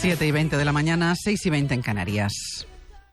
7:20 de la mañana, 6:20 en Canarias.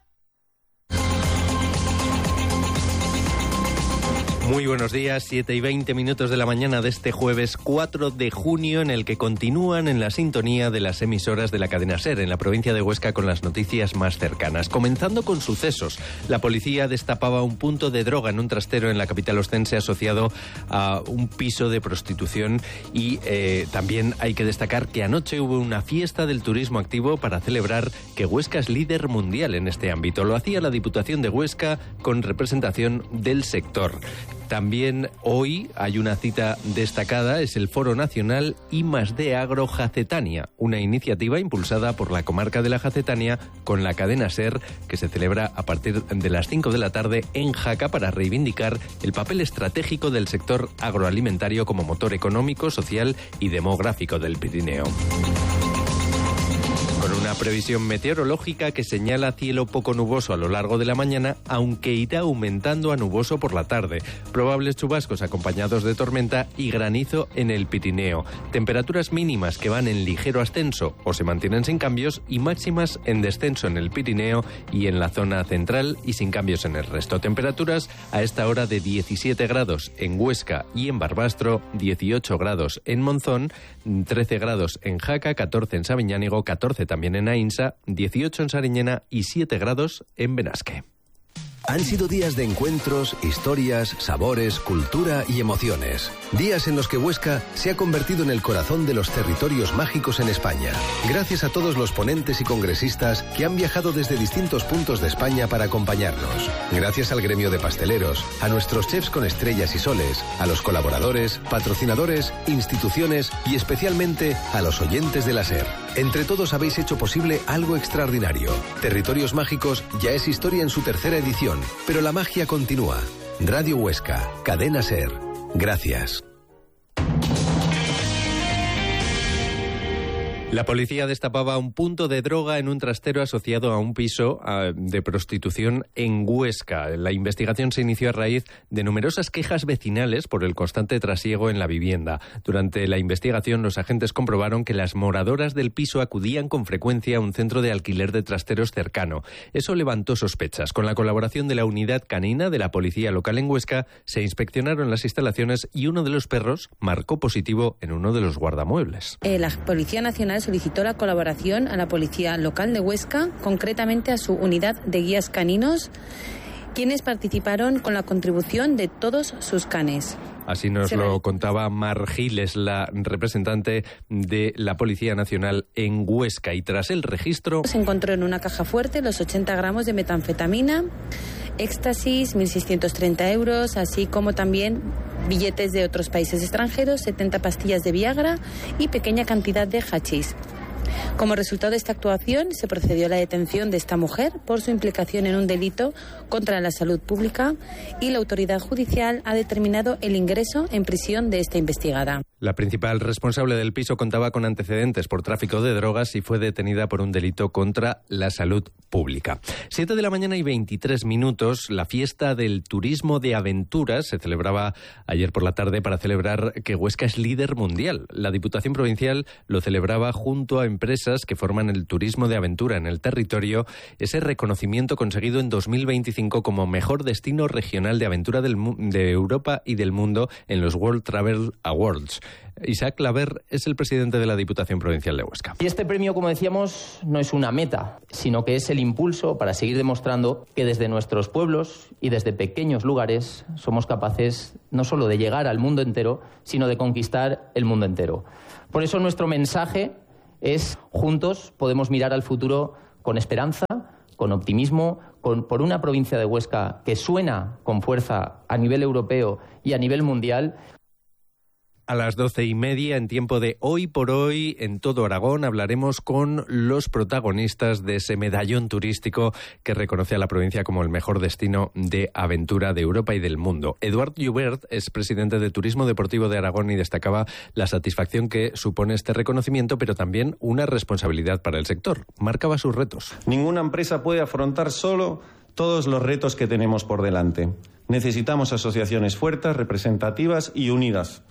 Muy buenos días, 7:20 de la mañana de este jueves 4 de junio, en el que continúan en la sintonía de las emisoras de la cadena SER en la provincia de Huesca con las noticias más cercanas. Comenzando con sucesos. La policía destapaba un punto de droga en un trastero en la capital ostense asociado a un piso de prostitución y también hay que destacar que anoche hubo una fiesta del turismo activo para celebrar que Huesca es líder mundial en este ámbito. Lo hacía la Diputación de Huesca con representación del sector. También hoy hay una cita destacada, es el Foro Nacional I+D Agro Jacetania, una iniciativa impulsada por la comarca de la Jacetania con la cadena SER, que se celebra a partir de las 5 de la tarde en Jaca para reivindicar el papel estratégico del sector agroalimentario como motor económico, social y demográfico del Pirineo. Con una previsión meteorológica que señala cielo poco nuboso a lo largo de la mañana, aunque irá aumentando a nuboso por la tarde. Probables chubascos acompañados de tormenta y granizo en el Pirineo. Temperaturas mínimas que van en ligero ascenso o se mantienen sin cambios y máximas en descenso en el Pirineo y en la zona central y sin cambios en el resto. Temperaturas a esta hora de 17 grados en Huesca y en Barbastro, 18 grados en Monzón, 13 grados en Jaca, 14 en Sabiñánigo, 14 también en Ainsa, 18 en Sariñena y 7 grados en Benasque. Han sido días de encuentros, historias, sabores, cultura y emociones. Días en los que Huesca se ha convertido en el corazón de los territorios mágicos en España. Gracias a todos los ponentes y congresistas que han viajado desde distintos puntos de España para acompañarnos. Gracias al gremio de pasteleros, a nuestros chefs con estrellas y soles, a los colaboradores, patrocinadores, instituciones y especialmente a los oyentes de la SER. Entre todos habéis hecho posible algo extraordinario. Territorios Mágicos ya es historia en su tercera edición. Pero la magia continúa. Radio Huesca, Cadena SER. Gracias. La policía destapaba un punto de droga en un trastero asociado a un piso de prostitución en Huesca. La investigación se inició a raíz de numerosas quejas vecinales por el constante trasiego en la vivienda. Durante la investigación, los agentes comprobaron que las moradoras del piso acudían con frecuencia a un centro de alquiler de trasteros cercano. Eso levantó sospechas. Con la colaboración de la unidad canina de la policía local en Huesca, se inspeccionaron las instalaciones y uno de los perros marcó positivo en uno de los guardamuebles. La Policía Nacional solicitó la colaboración a la Policía Local de Huesca, concretamente a su unidad de guías caninos, quienes participaron con la contribución de todos sus canes. Así nos lo contaba Mar Giles, la representante de la Policía Nacional en Huesca. Y tras el registro, se encontró en una caja fuerte los 80 gramos de metanfetamina, éxtasis, 1.630 euros, así como también billetes de otros países extranjeros, 70 pastillas de Viagra y pequeña cantidad de hachís. Como resultado de esta actuación, se procedió a la detención de esta mujer por su implicación en un delito contra la salud pública y la autoridad judicial ha determinado el ingreso en prisión de esta investigada. La principal responsable del piso contaba con antecedentes por tráfico de drogas y fue detenida por un delito contra la salud pública. 7 de la mañana y 23 minutos, la fiesta del turismo de aventuras se celebraba ayer por la tarde para celebrar que Huesca es líder mundial. La Diputación Provincial lo celebraba junto a empresas que forman el turismo de aventura en el territorio, ese reconocimiento conseguido en 2025 como mejor destino regional de aventura de Europa y del mundo en los World Travel Awards. Isaac Claver es el presidente de la Diputación Provincial de Huesca. Y este premio, como decíamos, no es una meta, sino que es el impulso para seguir demostrando que desde nuestros pueblos y desde pequeños lugares somos capaces no solo de llegar al mundo entero, sino de conquistar el mundo entero. Por eso nuestro mensaje es: juntos podemos mirar al futuro con esperanza, con optimismo, por una provincia de Huesca que suena con fuerza a nivel europeo y a nivel mundial. A las 12:30, en tiempo de Hoy por Hoy, en todo Aragón, hablaremos con los protagonistas de ese medallón turístico que reconoce a la provincia como el mejor destino de aventura de Europa y del mundo. Eduard Joubert es presidente de Turismo Deportivo de Aragón y destacaba la satisfacción que supone este reconocimiento, pero también una responsabilidad para el sector. Marcaba sus retos. Ninguna empresa puede afrontar solo todos los retos que tenemos por delante. Necesitamos asociaciones fuertes, representativas y unidas,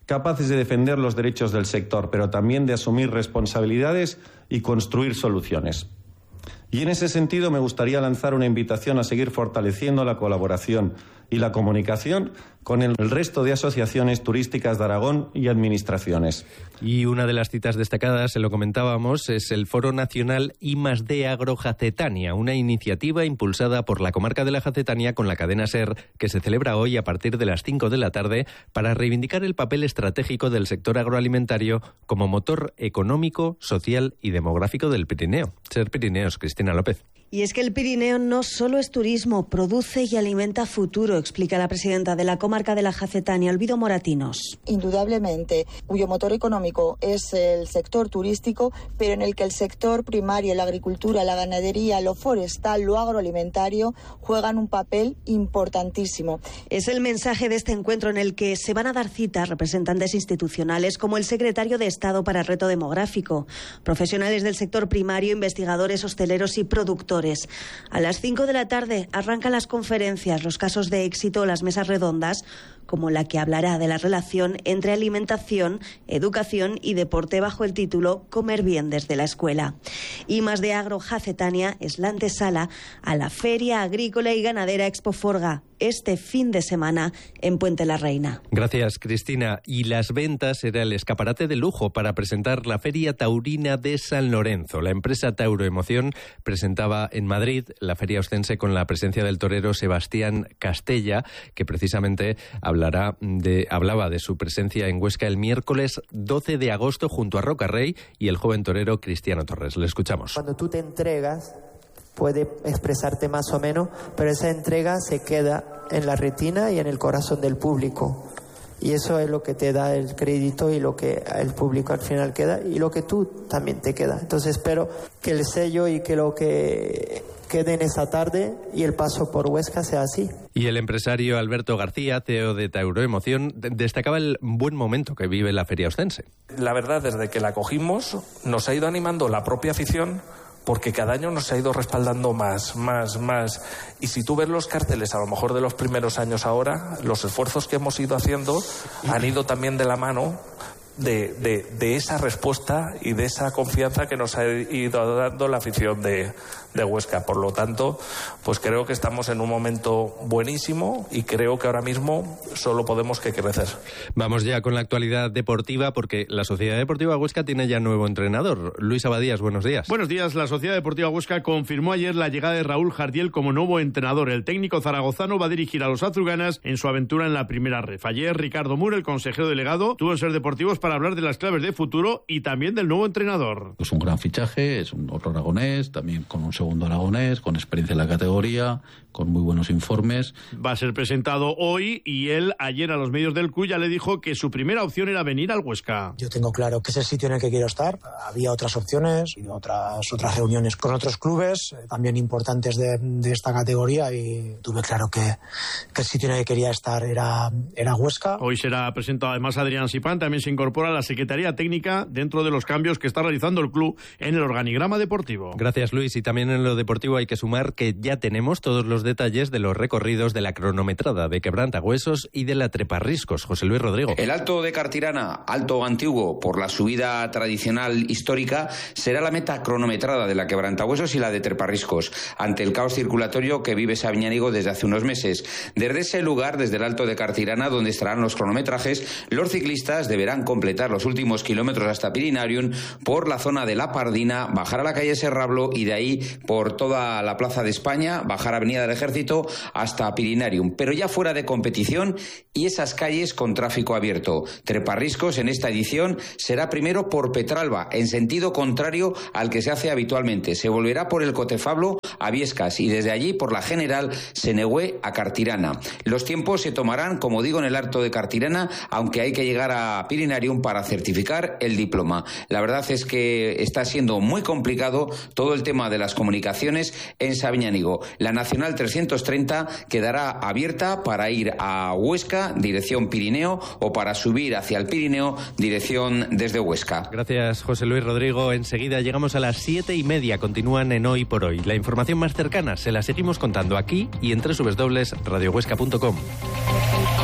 capaces de defender los derechos del sector, pero también de asumir responsabilidades y construir soluciones. Y en ese sentido me gustaría lanzar una invitación a seguir fortaleciendo la colaboración y la comunicación con el resto de asociaciones turísticas de Aragón y administraciones. Y una de las citas destacadas, se lo comentábamos, es el Foro Nacional I+D Agrojacetania, una iniciativa impulsada por la comarca de la Jacetania con la cadena SER, que se celebra hoy a partir de las 5 de la tarde para reivindicar el papel estratégico del sector agroalimentario como motor económico, social y demográfico del Pirineo. SER Pirineos, Cristina López. Y es que el Pirineo no solo es turismo, produce y alimenta futuro, explica la presidenta de la comarca de la Jacetania, Olvido Moratinos. Indudablemente, cuyo motor económico es el sector turístico, pero en el que el sector primario, la agricultura, la ganadería, lo forestal, lo agroalimentario, juegan un papel importantísimo. Es el mensaje de este encuentro en el que se van a dar cita representantes institucionales como el secretario de Estado para el Reto Demográfico, profesionales del sector primario, investigadores, hosteleros y productores. A las 5 de la tarde arrancan las conferencias, los casos de éxito, las mesas redondas, como la que hablará de la relación entre alimentación, educación y deporte bajo el título Comer bien desde la escuela. I+D Agrojacetania es la antesala a la Feria Agrícola y Ganadera Expo Forga, este fin de semana en Puente la Reina. Gracias, Cristina. Y las ventas era el escaparate de lujo para presentar la Feria Taurina de San Lorenzo. La empresa Tauroemoción presentaba en Madrid la feria ostense con la presencia del torero Sebastián Castella, que precisamente hablaba de su presencia en Huesca el miércoles 12 de agosto junto a Roca Rey y el joven torero Cristiano Torres. Le escuchamos. Cuando tú te entregas, puede expresarte más o menos, pero esa entrega se queda en la retina y en el corazón del público. Y eso es lo que te da el crédito y lo que el público al final queda y lo que tú también te queda. Entonces espero que el sello y que lo que quede en esa tarde y el paso por Huesca sea así. Y el empresario Alberto García, CEO de Tauroemoción, destacaba el buen momento que vive la feria ostense. La verdad, desde que la cogimos, nos ha ido animando la propia afición, porque cada año nos ha ido respaldando más. Y si tú ves los carteles, a lo mejor de los primeros años ahora, los esfuerzos que hemos ido haciendo han ido también de la mano de esa respuesta y de esa confianza que nos ha ido dando la afición de Huesca. Por lo tanto, pues creo que estamos en un momento buenísimo y creo que ahora mismo solo podemos que crecer. Vamos ya con la actualidad deportiva, porque la Sociedad Deportiva Huesca tiene ya nuevo entrenador. Luis Abadías, buenos días. Buenos días. La Sociedad Deportiva Huesca confirmó ayer la llegada de Raúl Jardiel como nuevo entrenador. El técnico zaragozano va a dirigir a los azulgranas en su aventura en la primera ref. Ayer Ricardo Mur, el consejero delegado, tuvo en Ser Deportivos para hablar de las claves de futuro y también del nuevo entrenador. Es un gran fichaje, es un otro aragonés, también con un segundo aragonés, con experiencia en la categoría, con muy buenos informes. Va a ser presentado hoy y él ayer a los medios del CUY ya le dijo que su primera opción era venir al Huesca. Yo tengo claro que es el sitio en el que quiero estar. Había otras opciones y otras reuniones con otros clubes también importantes de esta categoría y tuve claro que el sitio en el que quería estar era Huesca. Hoy será presentado además Adrián Sipán, también se incorpora a la Secretaría Técnica dentro de los cambios que está realizando el club en el organigrama deportivo. Gracias, Luis. Y también en lo deportivo hay que sumar que ya tenemos todos los detalles de los recorridos de la cronometrada de Quebrantahuesos y de la Treparriscos. José Luis Rodrigo. El Alto de Cartirana, Alto Antiguo, por la subida tradicional histórica, será la meta cronometrada de la Quebrantahuesos y la de Treparriscos, ante el caos circulatorio que vive Sabiñánigo desde hace unos meses. Desde ese lugar, desde el Alto de Cartirana, donde estarán los cronometrajes, los ciclistas deberán completar los últimos kilómetros hasta Pirinarium por la zona de La Pardina, bajar a la calle Serrablo y de ahí por toda la Plaza de España, bajar a Avenida del Ejército hasta Pirinarium, pero ya fuera de competición y esas calles con tráfico abierto. Treparriscos en esta edición será primero por Petralba, en sentido contrario al que se hace habitualmente. Se volverá por el Cotefablo a Viescas y desde allí por la General Senegüe a Cartirana. Los tiempos se tomarán, como digo, en el Alto de Cartirana, aunque hay que llegar a Pirinarium para certificar el diploma. La verdad es que está siendo muy complicado todo el tema de las comunicaciones en Sabiñánigo. La Nacional 330 quedará abierta para ir a Huesca, dirección Pirineo, o para subir hacia el Pirineo, dirección desde Huesca. Gracias, José Luis Rodrigo. Enseguida llegamos a las 7:30. Continúan en Hoy por Hoy. La información más cercana se la seguimos contando aquí y en www.radiohuesca.com.